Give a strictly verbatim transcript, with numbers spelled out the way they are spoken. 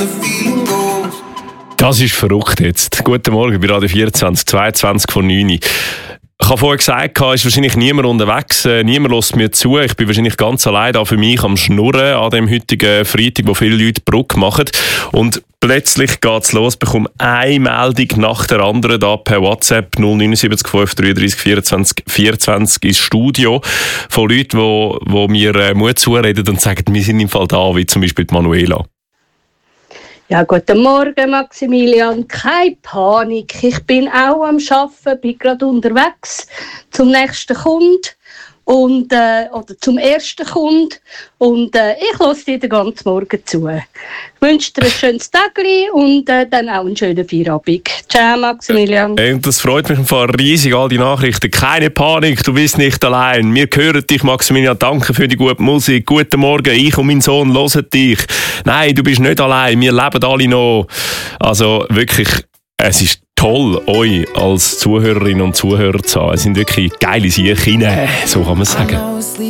Das ist verrückt jetzt. Guten Morgen bei Radio vierundzwanzig, zweiundzwanzig vor neun. Ich habe vorher gesagt, es ist wahrscheinlich niemand unterwegs, niemand hört mir zu. Ich bin wahrscheinlich ganz allein da für mich am Schnurren an dem heutigen Freitag, wo viele Leute Brücke machen. Und plötzlich geht es los, bekomme eine Meldung nach der anderen da per WhatsApp null neun sieben fünf drei drei vierundzwanzig vierundzwanzig ins Studio von Leuten, die, die mir Mut zureden und sagen, wir sind im Fall da, wie zum Beispiel die Manuela. Ja, guten Morgen, Maximilian. Keine Panik. Ich bin auch am Arbeiten, bin gerade unterwegs zum nächsten Kunden und, äh, oder zum ersten Kunden. Und äh, ich höre dir den ganzen Morgen zu. Ich wünsche dir ein schönes Tagli und äh, dann auch einen schönen Feierabend. Ciao, Maximilian. Hey, das freut mich im Fall riesig, all die Nachrichten. Keine Panik, du bist nicht allein. Wir hören dich, Maximilian. Danke für die gute Musik. Guten Morgen, ich und mein Sohn hören dich. Nein, du bist nicht allein. Wir leben alle noch. Also wirklich, es ist toll, euch als Zuhörerinnen und Zuhörer zu haben. Es sind wirklich geile Siechen. So kann man es sagen.